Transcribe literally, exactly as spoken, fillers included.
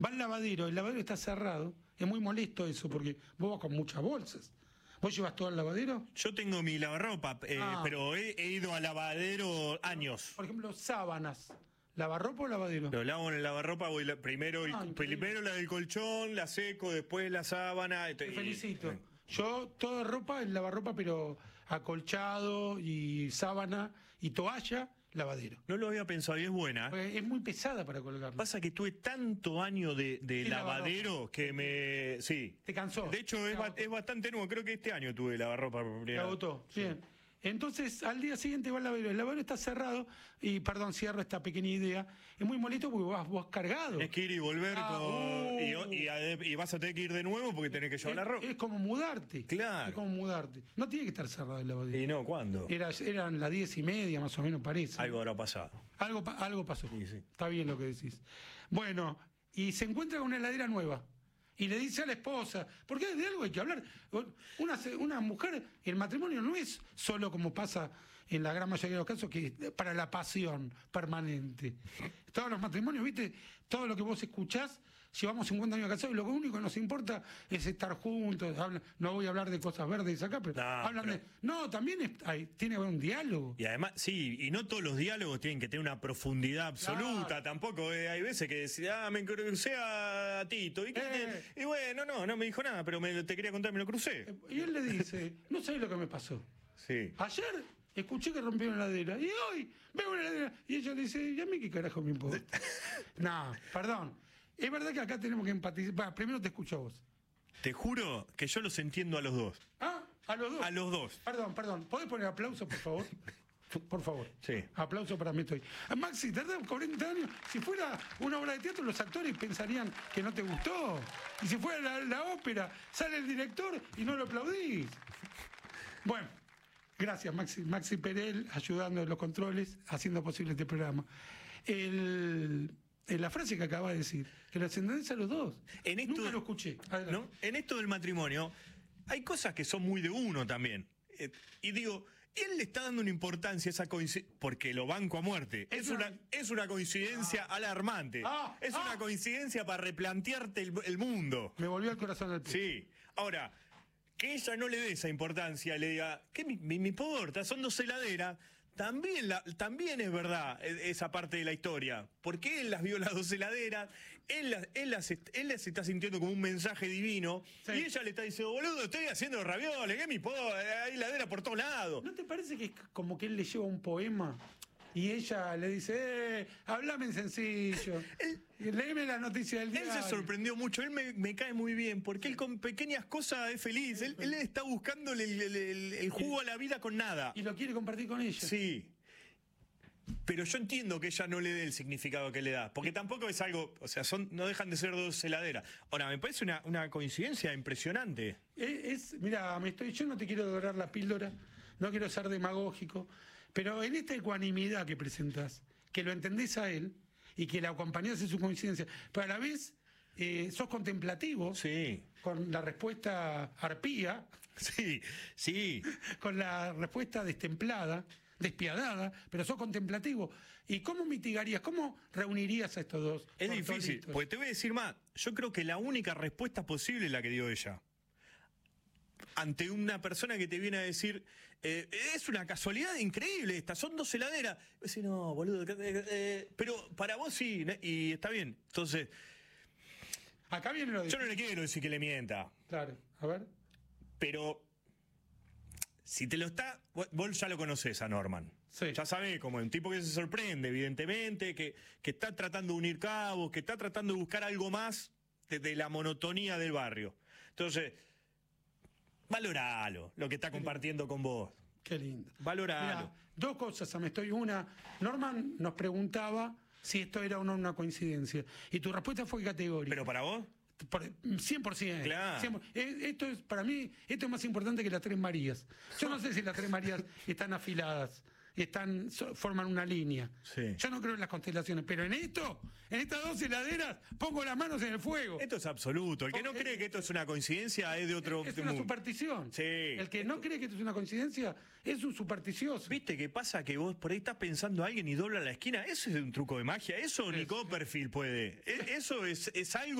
Va al lavadero, el lavadero está cerrado. Es muy molesto eso, porque vos vas con muchas bolsas. ¿Vos llevas todo al lavadero? Yo tengo mi lavarropa, eh, Ah. pero he, he ido al lavadero años. Por ejemplo, sábanas. ¿Lavarropa o lavadero? Lo lavo en el lavarropa, voy la- primero, el- Ah, increíble. primero la del colchón, la seco, después la sábana. Te y- felicito. y- Yo, toda ropa, el lavarropa, pero acolchado y sábana y toalla, lavadero. No lo había pensado y es buena. Porque es muy pesada para colgarla. Pasa que tuve tanto año de, de Sí, lavadero que me... Sí. Te cansó. De hecho, Te es, ba- agotó. es bastante nuevo. Creo que este año tuve lavarropa por Te primera vez. agotó. Bien. Entonces, al día siguiente va al lavadero. El lavadero está cerrado y, perdón, cierro esta pequeña idea. Es muy molesto porque vas vos cargado. Tienes que ir y volver Ah, con- uh. y, y ade- y vas a tener que ir de nuevo porque tenés que llevar la es, ropa. es como mudarte. Claro. Es como mudarte. No tiene que estar cerrado el lavadero. Y no, ¿cuándo? Era, eran las diez y media, más o menos, parece. Algo habrá pasado. Algo, pa- algo pasó. Sí, sí. Está bien lo que decís. Bueno, y se encuentra con una heladera nueva. Y le dice a la esposa, porque de algo hay que hablar. Una, se- una mujer, el matrimonio no es solo como pasa en la gran mayoría de los casos, que es para la pasión permanente. Todos los matrimonios, ¿viste? Todo lo que vos escuchás, llevamos cincuenta años casados y lo único que nos importa es estar juntos. Hablan- no voy a hablar de cosas verdes acá, pero No, hablan pero- de... No, también es- hay- tiene que haber un diálogo. Y además, sí, y no todos los diálogos tienen que tener una profundidad absoluta, Claro. tampoco. eh, hay veces que decís, ah, me crucé a Tito. Y, qué Eh. te- y bueno, no, no me dijo nada, pero me, te quería contar, me lo crucé. Y él le dice, no sabés lo que me pasó. Sí. Ayer escuché que rompieron la heladera y hoy veo una heladera. Y ella le dice, ¿y a mí qué carajo me importa? No, perdón. Es verdad que acá tenemos que empatizar. Va, primero te escucho a vos. Te juro que yo los entiendo a los dos. Ah, a los dos. A los dos. Perdón, perdón. ¿Podés poner aplauso, por favor? Por favor. Sí. Aplauso para mí estoy. Maxi, tardás cuarenta años. Si fuera una obra de teatro, los actores pensarían que no te gustó. Y si fuera la, la ópera, sale el director y no lo aplaudís. Bueno, gracias, Maxi. Maxi Perel, ayudando en los controles, haciendo posible este programa. El, en la frase que acaba de decir, que los entendés a los dos. En esto, Nunca lo escuché. Adelante. ¿no? En esto del matrimonio, hay cosas que son muy de uno también. Eh, y digo, él le está dando una importancia a esa coincidencia, porque lo banco a muerte. Es, Es una, una- es una coincidencia alarmante. Ah, es ah. una coincidencia para replantearte el, el mundo. Me volvió al corazón del pecho. Sí. Ahora, que ella no le dé esa importancia, le diga, ¿qué me, me- me importa? Son dos heladeras. También, la, también es verdad eh, esa parte de la historia. Porque él las vio las dos heladeras, él las, él las, est- él las está sintiendo como un mensaje divino, Sí. y ella le está diciendo, boludo, estoy haciendo ravioles, ¿qué me importa? Hay heladera por todos lados. ¿No te parece que es como que él le lleva un poema y ella le dice, eh, hablame en sencillo, y léeme la noticia del Él diario? se sorprendió mucho, él me, me cae muy bien, porque él con pequeñas cosas es feliz, él, él está buscando el, el- el- el jugo a la vida con nada. Y lo quiere compartir con ella. Sí. Pero yo entiendo que ella no le dé el significado que le da, porque tampoco es algo, o sea, son no dejan de ser dos heladeras. Ahora, me parece una, una coincidencia impresionante. Es, es- mira, me estoy, yo no te quiero dorar la píldora, no quiero ser demagógico, pero en esta ecuanimidad que presentás, que lo entendés a él y que la acompañás en su coincidencia, pero a la vez eh, sos contemplativo Sí, con la respuesta arpía, sí, sí. con la respuesta destemplada, despiadada, pero sos contemplativo. ¿Y cómo mitigarías, cómo reunirías a estos dos? Es difícil, tortolitos? porque te voy a decir más. Yo creo que la única respuesta posible es la que dio ella. Ante una persona que te viene a decir, eh, es una casualidad increíble esta, son dos heladeras. Y decís, no, boludo, eh, eh, pero para vos sí, ¿no? Y está bien. Entonces, Acá viene lo de... yo no le quiero decir que le mienta, Claro, a ver. pero si te lo está, vos- vos ya lo conocés a Norman. Sí. Ya sabés, como un tipo que se sorprende, evidentemente, que, que está tratando de unir cabos, que está tratando de buscar algo más de, de la monotonía del barrio. Entonces, valoralo, lo que está compartiendo con vos. Qué lindo. Valoralo. Mirá, dos cosas, me estoy una. Norman nos preguntaba si esto era o no una coincidencia. Y tu respuesta fue categórica. Pero para vos, Por- cien por ciento. Claro. cien por ciento. Eh, Esto es, para mí, esto es más importante que las tres Marías. Yo no sé si las tres Marías están afiladas. están so- forman una línea. Sí. Yo no creo en las constelaciones, pero en esto, en estas dos heladeras, pongo las manos en el fuego. Esto es absoluto. El que no Porque- cree que esto es una coincidencia es de otro Es una mundo. superstición. Sí. El que no cree que esto es una coincidencia es un supersticioso. ¿Viste qué pasa? Que vos por ahí estás pensando a alguien y dobla la esquina. Eso es un truco de magia. Eso ni Copperfield puede. E- Eso es, es algo